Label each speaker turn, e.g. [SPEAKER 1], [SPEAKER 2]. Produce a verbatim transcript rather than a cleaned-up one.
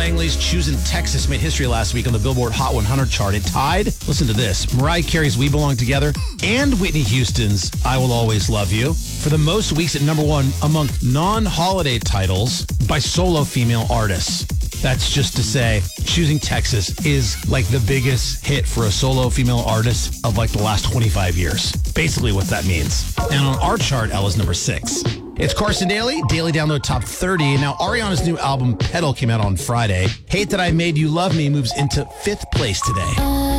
[SPEAKER 1] Langley's Choosing Texas made history last week on the Billboard Hot one hundred chart. It tied, listen to this, Mariah Carey's We Belong Together and Whitney Houston's I Will Always Love You for the most weeks at number one among non-holiday titles by solo female artists. That's just to say, Choosing Texas is like the biggest hit for a solo female artist of like the last twenty-five years. Basically what that means. And on our chart, Ella's number six. It's Carson Daly, Daily Download Top thirty. Now, Ariana's new album, Pedal, came out on Friday. Hate That I Made You Love Me moves into fifth place today.